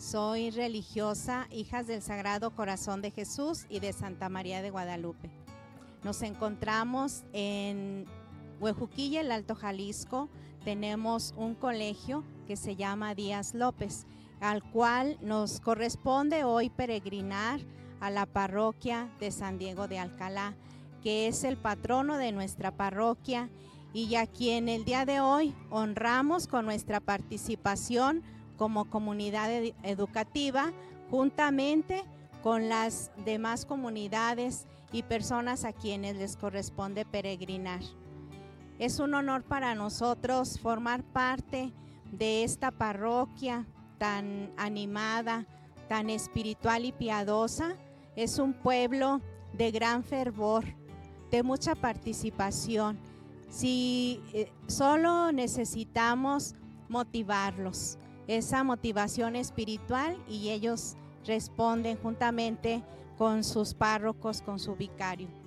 Soy religiosa, hijas del Sagrado Corazón de Jesús y de Santa María de Guadalupe. Nos encontramos en Huejuquilla, el Alto Jalisco. Tenemos un colegio que se llama Díaz López, al cual nos corresponde hoy peregrinar a la parroquia de San Diego de Alcalá, que es el patrono de nuestra parroquia y a quien el día de hoy honramos con nuestra participación como comunidad educativa, juntamente con las demás comunidades y personas a quienes les corresponde peregrinar. Es un honor para nosotros formar parte de esta parroquia tan animada, tan espiritual y piadosa. Es un pueblo de gran fervor, de mucha participación. Si solo necesitamos motivarlos, esa motivación espiritual, y ellos responden juntamente con sus párrocos, con su vicario.